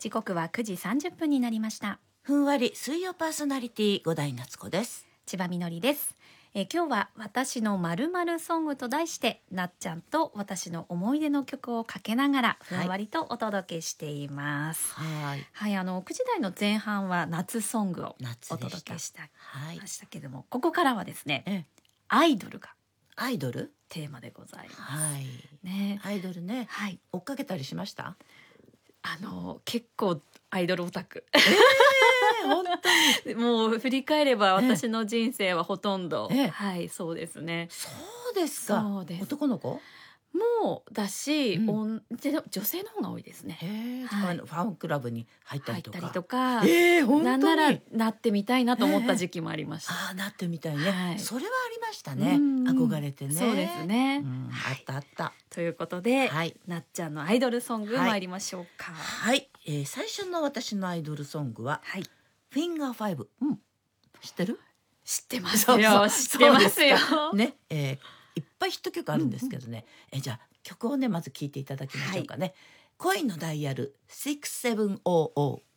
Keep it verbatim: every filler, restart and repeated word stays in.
時刻はくじさんじゅっぷんになりました。 ふんわり水曜パーソナリティ五代夏子です。 千葉みのりです。えー今日は私の〇〇ソングと題してなっちゃんと私の思い出の曲をかけながらふんわりとお届けしています。 はい、 はい、あのくじ台の前半は夏ソングをお夏でした。 届けしたはいま、したけども、ここからはですね、 ええアイドルがアイドル、 テーマでございます。 はい、 ね、 アイドルね、 はい、 追っかけたりしました？ あの結構アイドルオタク。 えー、本当にもう振り返れば私の人生はほとんど、 ええはいそうですね。 そうですか。 そうです。 男の子？ もうだし、 うんおんで女性の方が多いですね。 へえ、 はいファンクラブに入ったりとか。 入ったりとか、 えー、本当になんならなってみたいなと思った時期もありました。 ああ、なってみたいね、 はいそれはありましたね。 うんうん憧れてね。 そうですね、 うん、 はいあったあった。 ということで、 はいなっちゃんのアイドルソングはい参りましょうか。 はい、えー、最初の私のアイドルソングははい、 フィンガーファイブ。うん、知ってる？ 知ってますそうよ。 そう知ってますよ。 ね、えー、いっぱいヒット曲あるんですけどね、えじゃあ曲をねまず聴いていただきましょうかね、はい、恋のダイヤルろくななゼロゼロ